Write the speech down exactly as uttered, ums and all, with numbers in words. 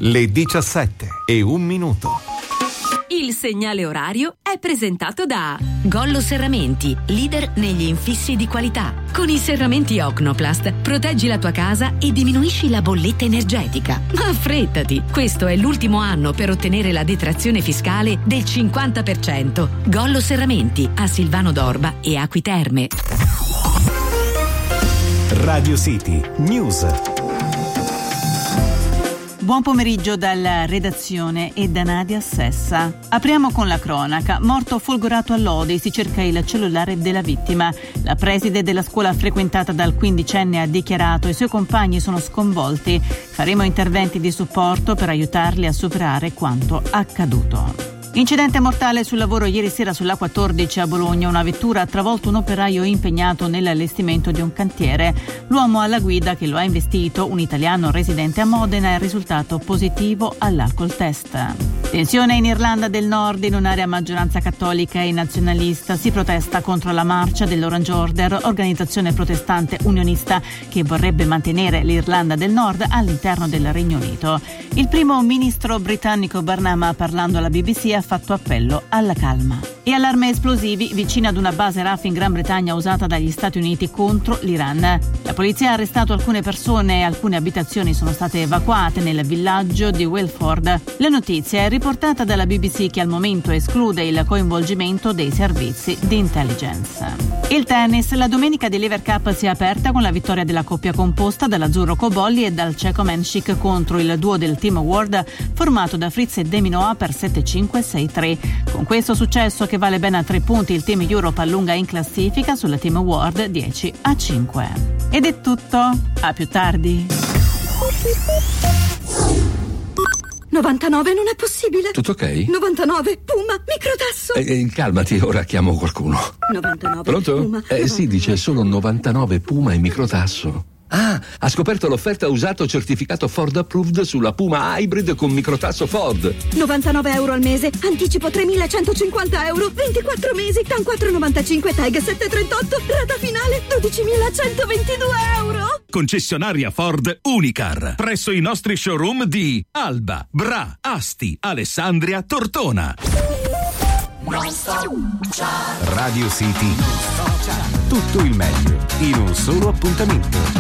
Le diciassette e un minuto. Il segnale orario è presentato da Gollo Serramenti, leader negli infissi di qualità. Con i serramenti Ocnoplast proteggi la tua casa e diminuisci la bolletta energetica. Ma affrettati, questo è l'ultimo anno per ottenere la detrazione fiscale del cinquanta per cento. Gollo Serramenti a Silvano d'Orba e Acqui Terme. Radio City News. Buon pomeriggio dalla redazione e da Nadia Sessa. Apriamo con la cronaca. Morto folgorato a Lodi, si cerca il cellulare della vittima. La preside della scuola frequentata dal quindicenne ha dichiarato: i suoi compagni sono sconvolti. Faremo interventi di supporto per aiutarli a superare quanto accaduto. Incidente mortale sul lavoro ieri sera sull'A quattordici a Bologna. Una vettura ha travolto un operaio impegnato nell'allestimento di un cantiere. L'uomo alla guida che lo ha investito, un italiano residente a Modena, è risultato positivo all'alcol test. Tensione in Irlanda del Nord, in un'area a maggioranza cattolica e nazionalista. Si protesta contro la marcia dell'Orange Order, organizzazione protestante unionista che vorrebbe mantenere l'Irlanda del Nord all'interno del Regno Unito. Il primo ministro britannico Barnama, parlando alla B B C, ha fatto appello alla calma. E allarme esplosivi vicino ad una base R A F in Gran Bretagna usata dagli Stati Uniti contro l'Iran. La polizia ha arrestato alcune persone e alcune abitazioni sono state evacuate nel villaggio di Welford. La notizia è riportata dalla B B C, che al momento esclude il coinvolgimento dei servizi di intelligence. Il tennis, la domenica di Lever Cup si è aperta con la vittoria della coppia composta dall'azzurro Cobolli e dal ceco Menchik contro il duo del Team World formato da Fritz e Deminoa per sette cinque sei tre. Con questo successo, che vale ben a tre punti, il Team Europe allunga in classifica sulla Team World dieci a cinque. Ed è tutto, a più tardi. novantanove non è possibile. Tutto ok? novantanove, Puma, microtasso. Eh, calmati, ora chiamo qualcuno. novantanove, Pronto? Puma. Eh novantanove. sì, dice solo novantanove Puma e microtasso. Ah, ha scoperto l'offerta usato certificato Ford Approved sulla Puma Hybrid con microtasso Ford. novantanove euro al mese, anticipo tremilacentocinquanta euro, ventiquattro mesi, T A N quattro virgola novantacinque, Tag sette virgola trentotto, rata finale dodicimilacentoventidue euro. Concessionaria Ford Unicar, presso i nostri showroom di Alba, Bra, Asti, Alessandria, Tortona. Radio City. Tutto il meglio in un solo appuntamento.